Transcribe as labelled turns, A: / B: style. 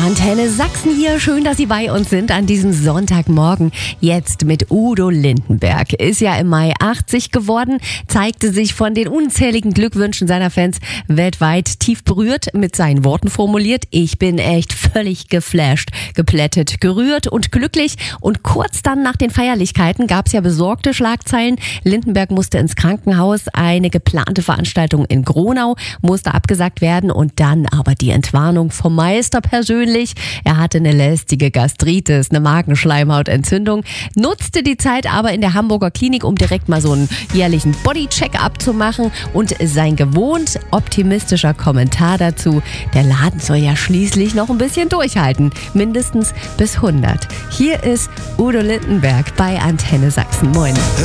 A: Antenne Sachsen hier. Schön, dass Sie bei uns sind an diesem Sonntagmorgen. Jetzt mit Udo Lindenberg. Ist ja im Mai 80 geworden, zeigte sich von den unzähligen Glückwünschen seiner Fans weltweit tief berührt, mit seinen Worten formuliert: Ich bin echt völlig geflasht, geplättet, gerührt und glücklich. Und kurz dann nach den Feierlichkeiten gab es ja besorgte Schlagzeilen. Lindenberg musste ins Krankenhaus. Eine geplante Veranstaltung in Gronau musste abgesagt werden. Und dann aber die Entwarnung vom Meister persönlich. Er hatte eine lästige Gastritis, eine Magenschleimhautentzündung, nutzte die Zeit aber in der Hamburger Klinik, um direkt mal so einen jährlichen Body-Check-up zu machen, und sein gewohnt optimistischer Kommentar dazu: Der Laden soll ja schließlich noch ein bisschen durchhalten, mindestens bis 100. Hier ist Udo Lindenberg bei Antenne Sachsen. Moin.